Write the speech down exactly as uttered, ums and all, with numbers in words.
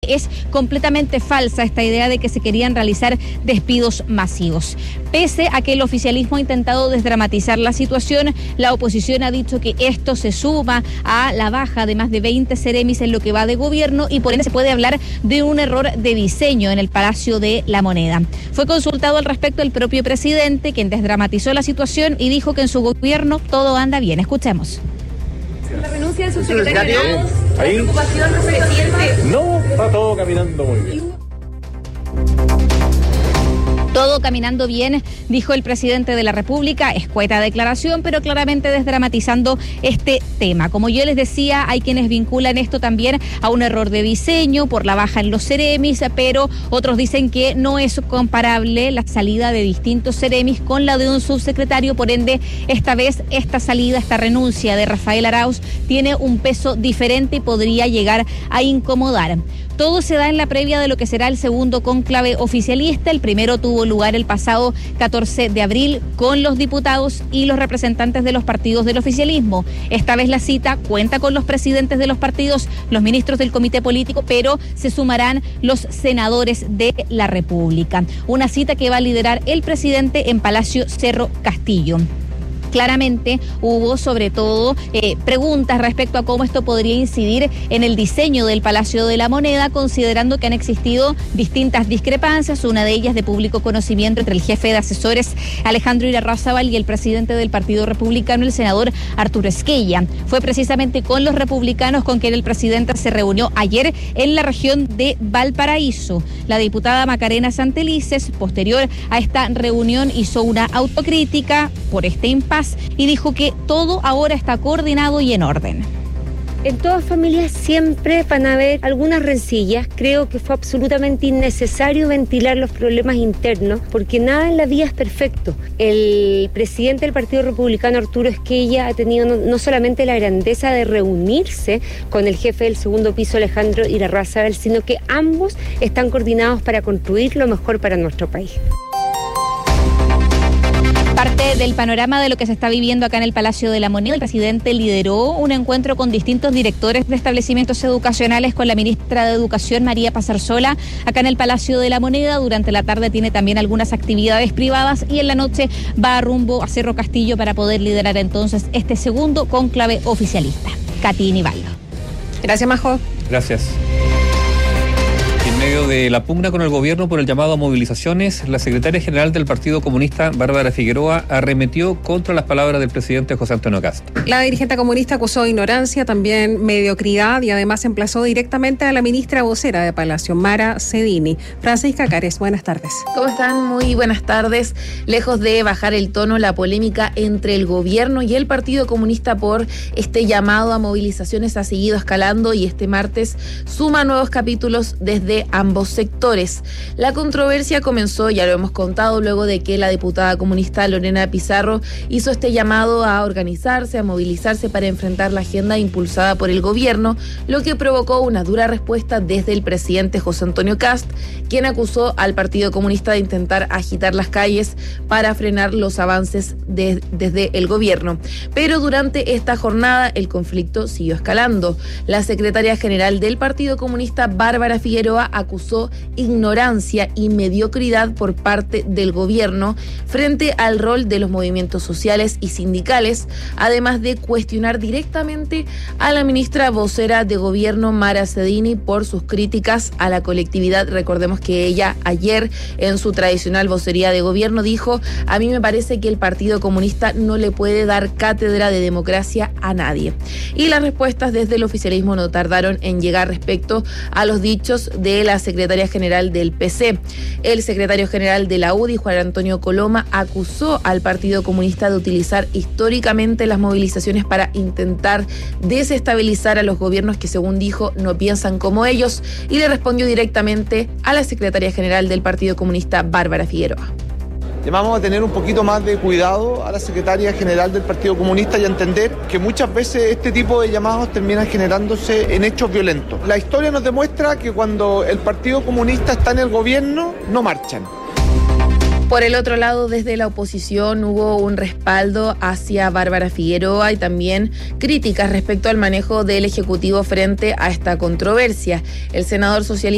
es completamente falsa esta idea de que se querían realizar despidos masivos. Pese a que el oficialismo ha intentado desdramatizar la situación, la oposición ha dicho que esto se suma a la baja de más de veinte seremis en lo que va de gobierno y por ende se puede hablar de un error de diseño en el Palacio de la Moneda. Fue consultado al respecto el propio presidente, quien desdramatizó la situación y dijo que en su gobierno todo anda bien. Escuchemos. La renuncia de su secretario general, ¿la preocupación del presidente? No, está todo caminando muy bien. Todo caminando bien, dijo el presidente de la República, escueta declaración, pero claramente desdramatizando este tema. Como yo les decía, hay quienes vinculan esto también a un error de diseño por la baja en los seremis, pero otros dicen que no es comparable la salida de distintos seremis con la de un subsecretario, por ende, esta vez esta salida, esta renuncia de Rafael Arauz tiene un peso diferente y podría llegar a incomodar. Todo se da en la previa de lo que será el segundo cónclave oficialista. El primero tuvo lugar el pasado catorce de abril con los diputados y los representantes de los partidos del oficialismo. Esta vez la cita cuenta con los presidentes de los partidos, los ministros del comité político, pero se sumarán los senadores de la República. Una cita que va a liderar el presidente en Palacio Cerro Castillo. Claramente hubo sobre todo eh, preguntas respecto a cómo esto podría incidir en el diseño del Palacio de la Moneda, considerando que han existido distintas discrepancias, una de ellas de público conocimiento entre el jefe de asesores Alejandro Irarrázaval y el presidente del Partido Republicano, el senador Arturo Esquella. Fue precisamente con los republicanos con quien el presidente se reunió ayer en la región de Valparaíso. La diputada Macarena Santelices, posterior a esta reunión, hizo una autocrítica por este impasse y dijo que todo ahora está coordinado y en orden. En todas familias siempre van a haber algunas rencillas. Creo que fue absolutamente innecesario ventilar los problemas internos porque nada en la vida es perfecto. El presidente del Partido Republicano, Arturo Esquella, ha tenido no, no solamente la grandeza de reunirse con el jefe del segundo piso, Alejandro Irarrázaval, sino que ambos están coordinados para construir lo mejor para nuestro país. Parte del panorama de lo que se está viviendo acá en el Palacio de la Moneda, el presidente lideró un encuentro con distintos directores de establecimientos educacionales con la ministra de Educación, María Pazarsola, acá en el Palacio de la Moneda. Durante la tarde tiene también algunas actividades privadas y en la noche va a rumbo a Cerro Castillo para poder liderar entonces este segundo cónclave oficialista. Katy Nivaldo. Gracias, Majo. Gracias. En medio de la pugna con el gobierno por el llamado a movilizaciones, la secretaria general del Partido Comunista, Bárbara Figueroa, arremetió contra las palabras del presidente José Antonio Kast. La dirigente comunista acusó ignorancia, también mediocridad y además emplazó directamente a la ministra vocera de Palacio, Mara Cedini. Francisca Cares, buenas tardes. ¿Cómo están? Muy buenas tardes. Lejos de bajar el tono, la polémica entre el gobierno y el Partido Comunista por este llamado a movilizaciones ha seguido escalando y este martes suma nuevos capítulos desde ambos sectores. La controversia comenzó, ya lo hemos contado, luego de que la diputada comunista Lorena Pizarro hizo este llamado a organizarse, a movilizarse para enfrentar la agenda impulsada por el gobierno, lo que provocó una dura respuesta desde el presidente José Antonio Kast, quien acusó al Partido Comunista de intentar agitar las calles para frenar los avances de, desde el gobierno. Pero durante esta jornada el conflicto siguió escalando. La secretaria general del Partido Comunista, Bárbara Figueroa, acusó ignorancia y mediocridad por parte del gobierno frente al rol de los movimientos sociales y sindicales, además de cuestionar directamente a la ministra vocera de gobierno, Mara Cedini, por sus críticas a la colectividad. Recordemos que ella ayer en su tradicional vocería de gobierno dijo: a mí me parece que el Partido Comunista no le puede dar cátedra de democracia a nadie. Y las respuestas desde el oficialismo no tardaron en llegar respecto a los dichos de la secretaria general del P C. El secretario general de la U D I, Juan Antonio Coloma, acusó al Partido Comunista de utilizar históricamente las movilizaciones para intentar desestabilizar a los gobiernos que, según dijo, no piensan como ellos, y le respondió directamente a la secretaria general del Partido Comunista, Bárbara Figueroa. Llamamos a tener un poquito más de cuidado a la secretaria general del Partido Comunista y a entender que muchas veces este tipo de llamados terminan generándose en hechos violentos. La historia nos demuestra que cuando el Partido Comunista está en el gobierno, no marchan. Por el otro lado, desde la oposición hubo un respaldo hacia Bárbara Figueroa y también críticas respecto al manejo del Ejecutivo frente a esta controversia. El senador socialista